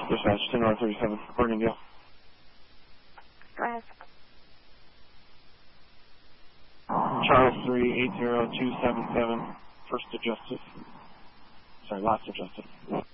Dispatch, 10-37, Bergendale. Go ahead. Charles 3, 80277, first adjusted. Sorry, last adjusted.